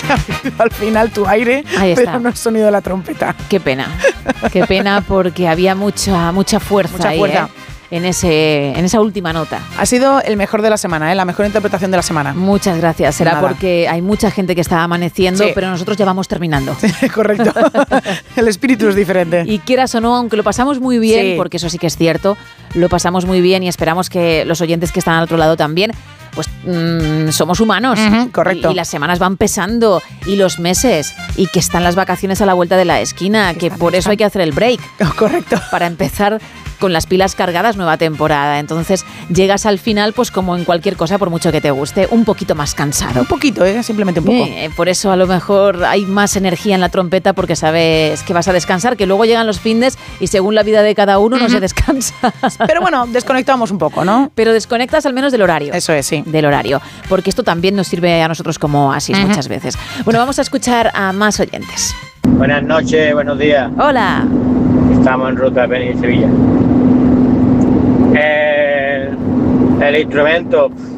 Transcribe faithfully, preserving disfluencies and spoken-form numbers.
Se ha oído al final tu aire, pero no el sonido de la trompeta. Qué pena, qué pena porque había mucha, mucha fuerza, mucha ahí, fuerza. ¿eh? En, ese, en esa última nota. Ha sido el mejor de la semana, ¿eh? La mejor interpretación de la semana. Muchas gracias. Será Nada. Porque hay mucha gente que está amaneciendo, sí. Pero nosotros ya vamos terminando. Sí, correcto. El espíritu es diferente. Y quieras o no, aunque lo pasamos muy bien, sí. Porque eso sí que es cierto, lo pasamos muy bien y esperamos que los oyentes que están al otro lado también, pues mmm, somos humanos. Uh-huh, correcto. Y, y las semanas van pesando, y los meses, y que están las vacaciones a la vuelta de la esquina, que por eso hay que hacer el break. Oh, correcto. Para empezar con las pilas cargadas, nueva temporada. Entonces llegas al final, pues como en cualquier cosa, por mucho que te guste, un poquito más cansado. Un poquito, ¿eh? Simplemente un poco. Eh, por eso a lo mejor hay más energía en la trompeta, porque sabes que vas a descansar, que luego llegan los findes y según la vida de cada uno uh-huh. no se descansa. Pero bueno, desconectamos un poco, ¿no? Pero desconectas al menos del horario. Eso es, sí. Del horario, porque esto también nos sirve a nosotros como oasis uh-huh. muchas veces. Bueno, vamos a escuchar a más oyentes. Buenas noches, buenos días. Hola. Estamos en ruta a venir a Sevilla. El, el instrumento,